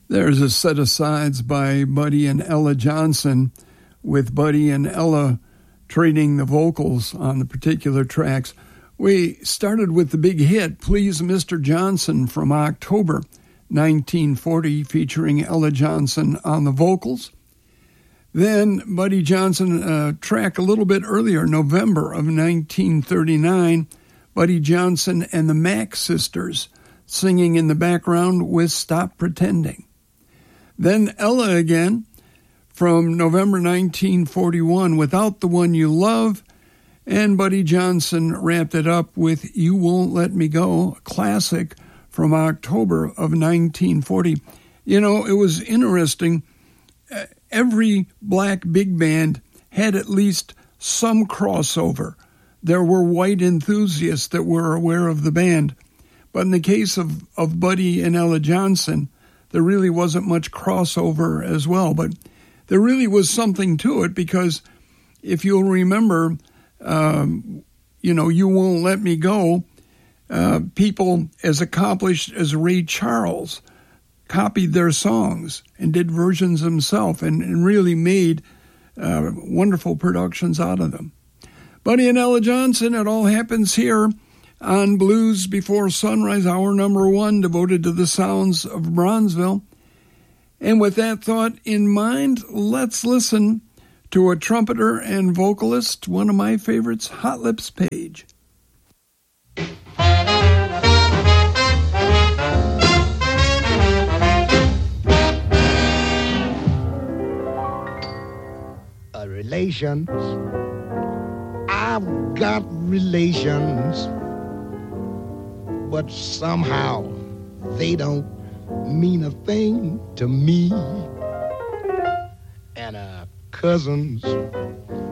There's a set of sides by Buddy and Ella Johnson, with Buddy and Ella trading the vocals on the particular tracks. We started with the big hit, Please Mr. Johnson, from October 1940, featuring Ella Johnson on the vocals. Then Buddy Johnson, a track a little bit earlier, November of 1939, Buddy Johnson and the Mack Sisters singing in the background with Stop Pretending. Then Ella again from November 1941, Without the One You Love, and Buddy Johnson wrapped it up with You Won't Let Me Go, a classic from October of 1940. You know, it was interesting. Every black big band had at least some crossover. There were white enthusiasts that were aware of the band. But in the case of Buddy and Ella Johnson, there really wasn't much crossover as well. But there really was something to it, because if you'll remember, You Won't Let Me Go, people as accomplished as Ray Charles copied their songs and did versions himself and really made wonderful productions out of them. Buddy and Ella Johnson, it all happens here on Blues Before Sunrise, hour number 1, devoted to the sounds of Bronzeville. And with that thought in mind, let's listen to a trumpeter and vocalist, one of my favorites, Hot Lips Page. Relations, I've got relations, but somehow they don't mean a thing to me. And cousins,